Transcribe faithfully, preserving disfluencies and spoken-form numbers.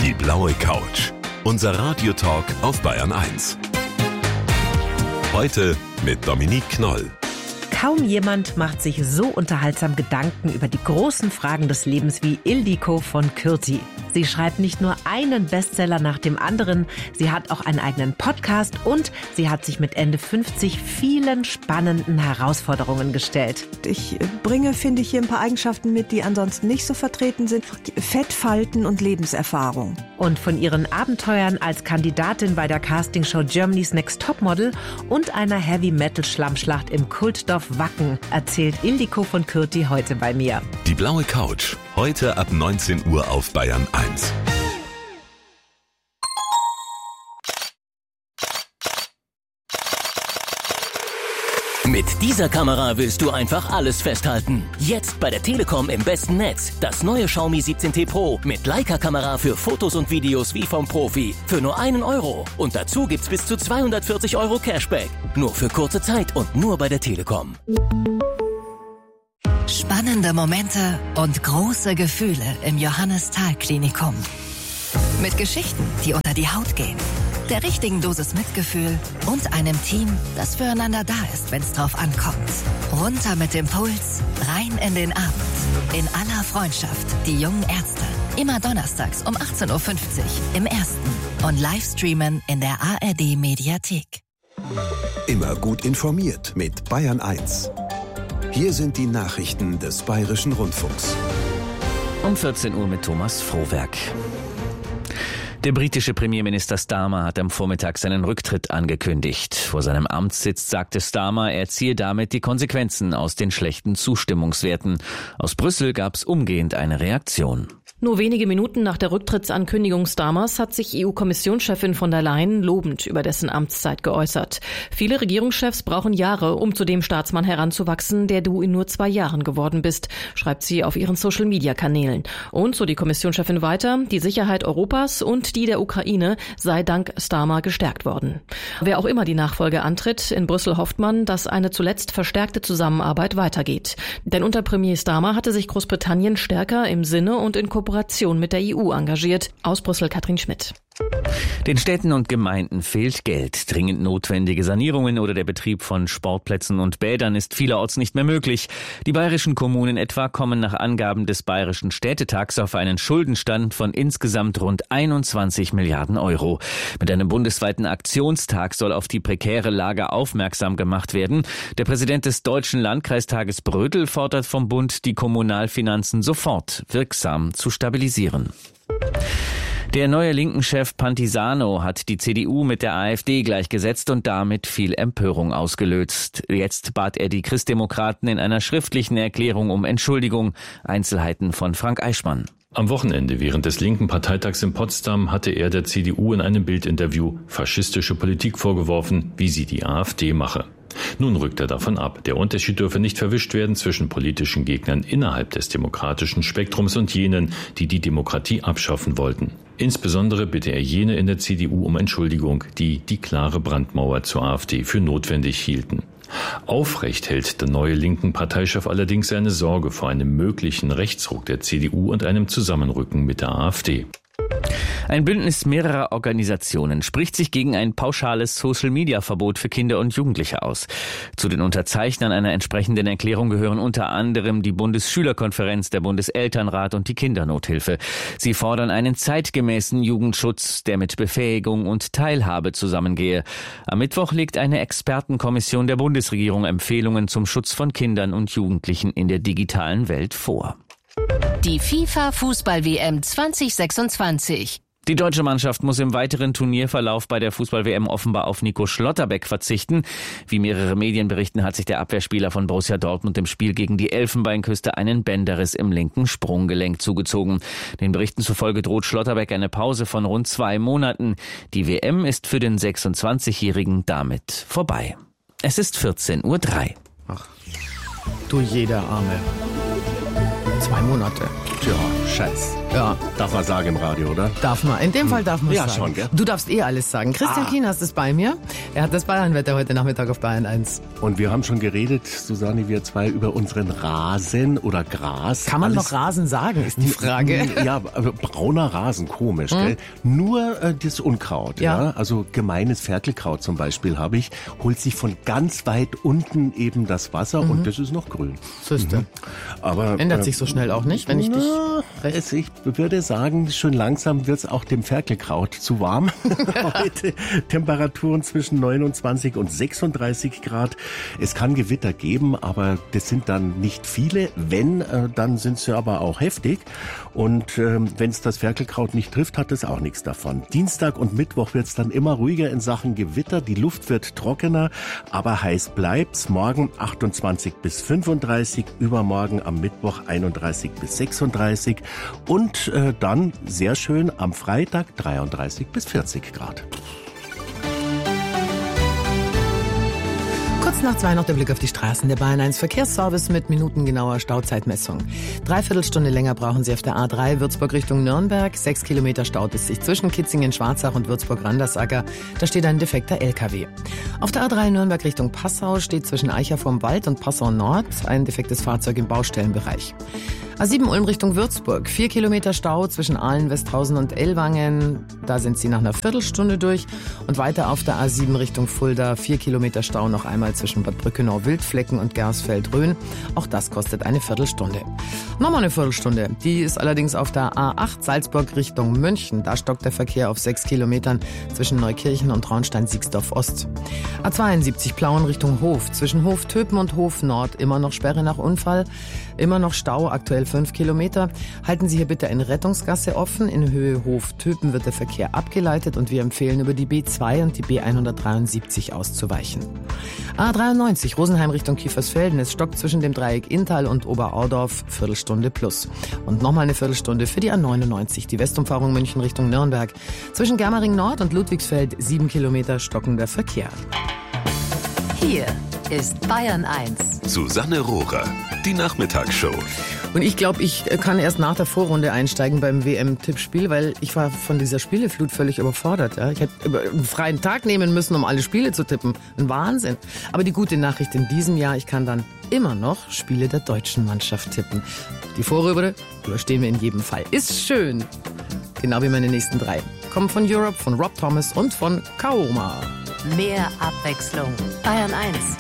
Die blaue Couch. Unser Radiotalk auf Bayern eins. Heute mit Dominique Knoll. Kaum jemand macht sich so unterhaltsam Gedanken über die großen Fragen des Lebens wie Ildiko von Kürti. Sie schreibt nicht nur einen Bestseller nach dem anderen, sie hat auch einen eigenen Podcast und sie hat sich mit Ende fünfzig vielen spannenden Herausforderungen gestellt. Ich bringe, finde ich, hier ein paar Eigenschaften mit, die ansonsten nicht so vertreten sind. Fettfalten und Lebenserfahrung. Und von ihren Abenteuern als Kandidatin bei der Castingshow Germany's Next Topmodel und einer Heavy-Metal-Schlammschlacht im Kultdorf Wacken erzählt Ildiko von Kürti heute bei mir. Die blaue Couch. Heute ab neunzehn Uhr auf Bayern eins. Mit dieser Kamera willst du einfach alles festhalten. Jetzt bei der Telekom im besten Netz. Das neue Xiaomi siebzehn T Pro mit Leica-Kamera für Fotos und Videos wie vom Profi. Für nur einen Euro. Und dazu gibt's bis zu zweihundertvierzig Euro Cashback. Nur für kurze Zeit und nur bei der Telekom. Spannende Momente und große Gefühle im Johannes-Thal-Klinikum. Mit Geschichten, die unter die Haut gehen. Der richtigen Dosis Mitgefühl und einem Team, das füreinander da ist, wenn es drauf ankommt. Runter mit dem Puls, rein in den Abend. In aller Freundschaft, die jungen Ärzte. Immer donnerstags um achtzehn Uhr fünfzig im Ersten und Livestreamen in der A R D-Mediathek. Immer gut informiert mit Bayern eins. Hier sind die Nachrichten des Bayerischen Rundfunks. Um vierzehn Uhr mit Thomas Frohwerk. Der britische Premierminister Starmer hat am Vormittag seinen Rücktritt angekündigt. Vor seinem Amtssitz sagte Starmer, er ziehe damit die Konsequenzen aus den schlechten Zustimmungswerten. Aus Brüssel gab es umgehend eine Reaktion. Nur wenige Minuten nach der Rücktrittsankündigung Starmers hat sich E U-Kommissionschefin von der Leyen lobend über dessen Amtszeit geäußert. Viele Regierungschefs brauchen Jahre, um zu dem Staatsmann heranzuwachsen, der du in nur zwei Jahren geworden bist, schreibt sie auf ihren Social-Media-Kanälen. Und, so die Kommissionschefin weiter, die Sicherheit Europas und die der Ukraine sei dank Starmer gestärkt worden. Wer auch immer die Nachfolge antritt, in Brüssel hofft man, dass eine zuletzt verstärkte Zusammenarbeit weitergeht. Denn unter Premier Starmer hatte sich Großbritannien stärker im Sinne und in Kooperation mit der E U engagiert. Aus Brüssel Katrin Schmidt. Den Städten und Gemeinden fehlt Geld. Dringend notwendige Sanierungen oder der Betrieb von Sportplätzen und Bädern ist vielerorts nicht mehr möglich. Die bayerischen Kommunen etwa kommen nach Angaben des Bayerischen Städtetags auf einen Schuldenstand von insgesamt rund einundzwanzig Milliarden Euro. Mit einem bundesweiten Aktionstag soll auf die prekäre Lage aufmerksam gemacht werden. Der Präsident des Deutschen Landkreistages Brödel fordert vom Bund, die Kommunalfinanzen sofort wirksam zu stabilisieren. Der neue Linken-Chef Pantisano hat die C D U mit der AfD gleichgesetzt und damit viel Empörung ausgelöst. Jetzt bat er die Christdemokraten in einer schriftlichen Erklärung um Entschuldigung. Einzelheiten von Frank Eichmann. Am Wochenende während des linken Parteitags in Potsdam hatte er der C D U in einem Bildinterview faschistische Politik vorgeworfen, wie sie die AfD mache. Nun rückt er davon ab. Der Unterschied dürfe nicht verwischt werden zwischen politischen Gegnern innerhalb des demokratischen Spektrums und jenen, die die Demokratie abschaffen wollten. Insbesondere bitte er jene in der C D U um Entschuldigung, die die klare Brandmauer zur AfD für notwendig hielten. Aufrecht hält der neue linken Parteichef allerdings seine Sorge vor einem möglichen Rechtsruck der C D U und einem Zusammenrücken mit der AfD. Ein Bündnis mehrerer Organisationen spricht sich gegen ein pauschales Social-Media-Verbot für Kinder und Jugendliche aus. Zu den Unterzeichnern einer entsprechenden Erklärung gehören unter anderem die Bundesschülerkonferenz, der Bundeselternrat und die Kindernothilfe. Sie fordern einen zeitgemäßen Jugendschutz, der mit Befähigung und Teilhabe zusammengehe. Am Mittwoch legt eine Expertenkommission der Bundesregierung Empfehlungen zum Schutz von Kindern und Jugendlichen in der digitalen Welt vor. Die FIFA-Fußball-W M zwanzig sechsundzwanzig. Die deutsche Mannschaft muss im weiteren Turnierverlauf bei der Fußball-W M offenbar auf Nico Schlotterbeck verzichten. Wie mehrere Medien berichten, hat sich der Abwehrspieler von Borussia Dortmund im Spiel gegen die Elfenbeinküste einen Bänderriss im linken Sprunggelenk zugezogen. Den Berichten zufolge droht Schlotterbeck eine Pause von rund zwei Monaten. Die W M ist für den sechsundzwanzigjährigen damit vorbei. Es ist vierzehn Uhr drei. Ach, du jeder Arme. Zwei Monate. Tja, Scheiß. Ja. Darf man sagen im Radio, oder? Darf man. In dem Fall darf man ja, sagen. schon, gell? Du darfst eh alles sagen. Christian ah. Kienast ist bei mir. Er hat das Bayernwetter heute Nachmittag auf Bayern eins. Und wir haben schon geredet, Susanne, wir zwei, über unseren Rasen oder Gras. Kann man alles noch Rasen sagen, ist die Frage. Ja, also brauner Rasen, komisch, hm? gell? Nur äh, das Unkraut, ja. ja. Also gemeines Ferkelkraut zum Beispiel habe ich, holt sich von ganz weit unten eben das Wasser mhm. und das ist noch grün. Siehste. Mhm. Aber ändert äh, sich so schnell auch nicht, wenn ich dich... Es, ich würde sagen, schon langsam wird es auch dem Ferkelkraut zu warm. Heute Temperaturen zwischen neunundzwanzig und sechsunddreißig Grad. Es kann Gewitter geben, aber das sind dann nicht viele. Wenn, äh, dann sind sie aber auch heftig. Und äh, wenn es das Ferkelkraut nicht trifft, hat es auch nichts davon. Dienstag und Mittwoch wird es dann immer ruhiger in Sachen Gewitter. Die Luft wird trockener, aber heiß bleibt's. Morgen achtundzwanzig bis fünfunddreißig, übermorgen am Mittwoch einunddreißig bis sechsunddreißig und äh, dann sehr schön am Freitag dreiunddreißig bis vierzig Grad. Kurz nach zwei noch der Blick auf die Straßen. Der Bayern eins Verkehrsservice mit minutengenauer Stauzeitmessung. Dreiviertelstunde länger brauchen Sie auf der A drei Würzburg Richtung Nürnberg. Sechs Kilometer staut es sich zwischen Kitzingen, Schwarzach und Würzburg-Randersacker. Da steht ein defekter L K W. Auf der A drei Nürnberg Richtung Passau steht zwischen Eicher vom Wald und Passau Nord ein defektes Fahrzeug im Baustellenbereich. A sieben Ulm Richtung Würzburg. Vier Kilometer Stau zwischen Aalen, Westhausen und Ellwangen. Da sind Sie nach einer Viertelstunde durch. Und weiter auf der A sieben Richtung Fulda. Vier Kilometer Stau noch einmal zwischen Bad Brückenau, Wildflecken und Gersfeld-Rhön. Auch das kostet eine Viertelstunde. Nochmal eine Viertelstunde. Die ist allerdings auf der A acht Salzburg Richtung München. Da stockt der Verkehr auf sechs Kilometern zwischen Neukirchen und Traunstein-Siegsdorf Ost. A zweiundsiebzig Plauen Richtung Hof. Zwischen Hof Töpen und Hof Nord immer noch Sperre nach Unfall. Immer noch Stau, aktuell fünf Kilometer. Halten Sie hier bitte eine Rettungsgasse offen. In Höhe Hof Töpen wird der Verkehr abgeleitet und wir empfehlen, über die B zwei und die B hundertdreiundsiebzig auszuweichen. A dreiundneunzig Rosenheim Richtung Kiefersfelden. Es stockt zwischen dem Dreieck Inntal und Oberaudorf. Viertelstunde plus. Und nochmal eine Viertelstunde für die A neunundneunzig. Die Westumfahrung München Richtung Nürnberg. Zwischen Germering Nord und Ludwigsfeld sieben Kilometer stockender Verkehr. Hier ist Bayern eins. Susanne Rohrer, die Nachmittagsshow. Und ich glaube, ich kann erst nach der Vorrunde einsteigen beim W M-Tippspiel, weil ich war von dieser Spieleflut völlig überfordert. Ja. Ich hätte einen freien Tag nehmen müssen, um alle Spiele zu tippen. Ein Wahnsinn. Aber die gute Nachricht in diesem Jahr, ich kann dann immer noch Spiele der deutschen Mannschaft tippen. Die Vorrunde überstehen wir in jedem Fall. Ist schön. Genau wie meine nächsten drei. Kommen von Europe, von Rob Thomas und von Kaoma. Mehr Abwechslung. Bayern eins.